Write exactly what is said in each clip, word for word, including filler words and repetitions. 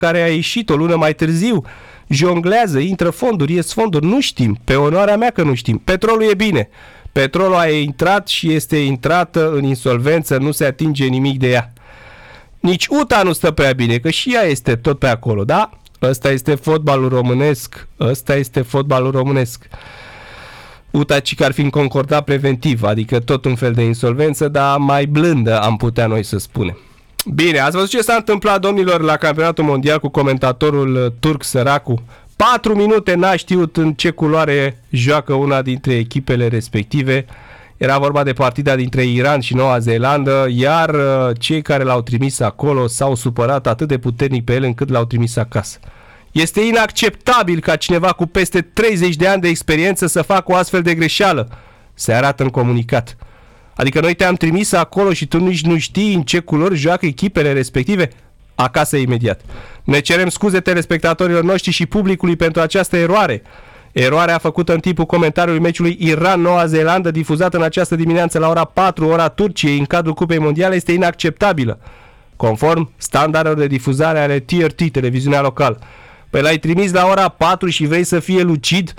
care a ieșit o lună mai târziu, jonglează, intră fonduri, ies fonduri, nu știm, pe onoarea mea că nu știm. Petrolul e bine, petrolul a intrat și este intrată în insolvență, nu se atinge nimic de ea. Nici U T A nu stă prea bine, că și ea este tot pe acolo, da? Ăsta este fotbalul românesc, ăsta este fotbalul românesc. U T A ci că ar fi în concordat preventiv, adică tot un fel de insolvență, dar mai blândă am putea noi să spunem. Bine, ați văzut ce s-a întâmplat, domnilor, la campionatul mondial cu comentatorul turc săracu? Patru minute n-a știut în ce culoare joacă una dintre echipele respective. Era vorba de partida dintre Iran și Noua Zeelandă, iar cei care l-au trimis acolo s-au supărat atât de puternic pe el încât l-au trimis acasă. Este inacceptabil ca cineva cu peste treizeci de ani de experiență să facă o astfel de greșeală, se arată în comunicat. Adică noi te-am trimis acolo și tu nici nu știi în ce culori joacă echipele respective? Acasă imediat. Ne cerem scuze telespectatorilor noștri și publicului pentru această eroare. Eroarea făcută în timpul comentariului meciului Iran-Noua Zeelandă, difuzat în această dimineață la ora patru, ora Turciei, în cadrul Cupei Mondiale, este inacceptabilă, conform standardelor de difuzare ale T R T, televiziunea locală. Păi l-ai trimis la ora patru și vrei să fie lucid?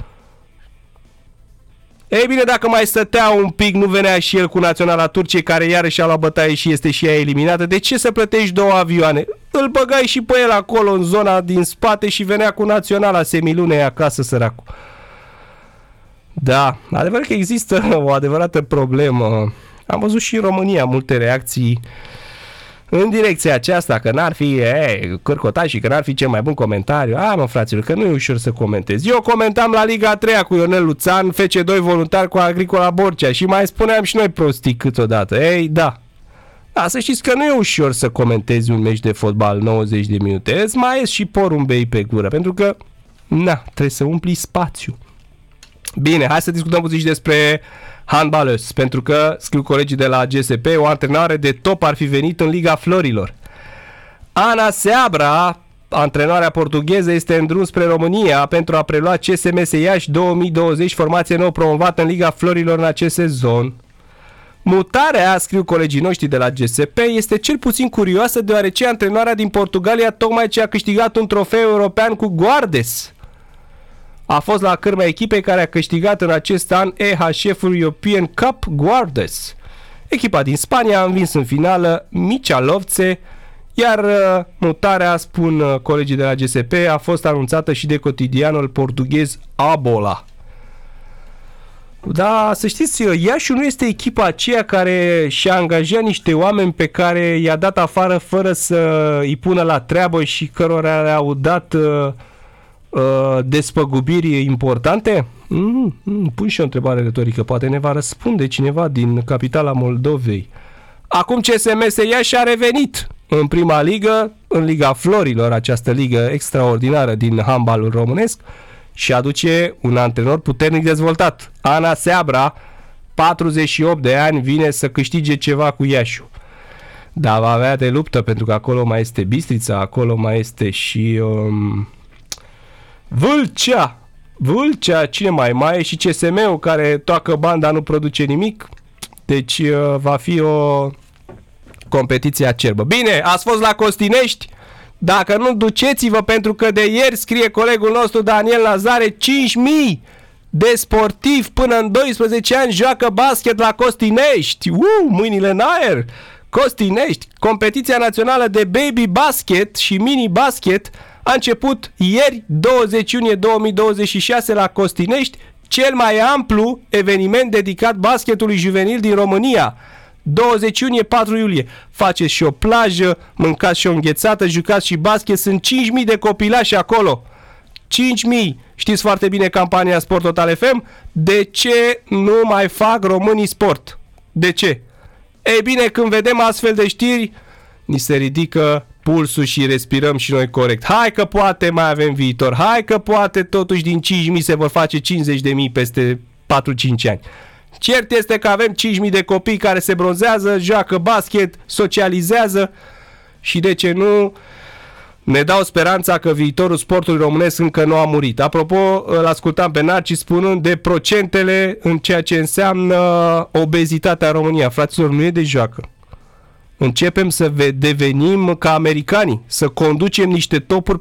Ei bine, dacă mai stătea un pic, nu venea și el cu Naționala Turciei, care iarăși a luat bătaie și este și ea eliminată. De ce să plătești două avioane? Îl băgai și pe el acolo, în zona din spate, și venea cu Naționala semilunei acasă, săracul. Da, adevăr că există o adevărată problemă. Am văzut și în România multe reacții în direcția aceasta, că n-ar fi e, cârcotaș și că n-ar fi cel mai bun comentariu. A, mă, fraților, că nu e ușor să comentezi. Eu comentam la Liga a treia cu Ionel Luțan, F C doi voluntar cu Agricola Borcea și mai spuneam și noi prostii câteodată. Ei, da. Da, să știți că nu e ușor să comentezi un meci de fotbal nouăzeci de minute. Îți mai ies și porumbei pe gură, pentru că, na, trebuie să umpli spațiu. Bine, hai să discutăm puțin și despre handbalăs, pentru că, scriu colegii de la G S P, o antrenoare de top ar fi venit în Liga Florilor. Ana Seabra, antrenoarea portugheză, este în drum spre România pentru a prelua C S M S Iași două mii douăzeci, formație nou promovată în Liga Florilor în acest sezon. Mutarea, scriu colegii noștri de la G S P, este cel puțin curioasă, deoarece antrenoarea din Portugalia tocmai ce a câștigat un trofeu european cu Guardes. A fost la cârma echipei care a câștigat în acest an E H F-ul European Cup Guardes. Echipa din Spania a învins în finală Michalovce, iar uh, mutarea, spun uh, colegii de la G S P, a fost anunțată și de cotidianul portughez Abola. Da, să știți, Iașiul nu este echipa aceea care și-a angajat niște oameni pe care i-a dat afară fără să îi pună la treabă și cărora le-au dat uh, uh, despăgubiri importante? Mm, mm, pun și o întrebare retorică, poate ne va răspunde cineva din capitala Moldovei. Acum C S M S Iași a revenit în prima ligă, în Liga Florilor, această ligă extraordinară din handbalul românesc, și aduce un antrenor puternic dezvoltat. Ana Seabra, patruzeci și opt de ani, vine să câștige ceva cu Iașiul. Dar va avea de luptă, pentru că acolo mai este Bistrița, acolo mai este și um, Vâlcea. Vâlcea, cine mai mai e și C S M-ul, care toacă banda, nu produce nimic. Deci uh, va fi o competiție acerbă. Bine, ați fost la Costinești? Dacă nu, duceți-vă, pentru că de ieri, scrie colegul nostru Daniel Nazare, cinci mii de sportivi până în doisprezece ani joacă basket la Costinești. Uh, mâinile în aer! Costinești, competiția națională de baby basket și mini basket, a început ieri, douăzeci iunie două mii douăzeci și șase, la Costinești, cel mai amplu eveniment dedicat basketului juvenil din România. douăzeci iunie, patru iulie. Faceți și o plajă, mâncați și o înghețată, jucați și basket. Sunt cinci mii de copilași acolo. cinci mii. Știți foarte bine campania Sport Total F M? De ce nu mai fac românii sport? De ce? Ei bine, când vedem astfel de știri, ni se ridică pulsul și respirăm și noi corect. Hai că poate mai avem viitor. Hai că poate totuși din cinci mii se vor face cincizeci de mii peste patru cinci ani. Cert este că avem cinci mii de copii care se bronzează, joacă basket, socializează și, de ce nu, ne dau speranța că viitorul sportului românesc încă nu a murit. Apropo, îl ascultam pe Narcis spunând de procentele în ceea ce înseamnă obezitatea în România. Fraților, nu e de joacă. Începem să devenim ca americanii, să conducem niște topuri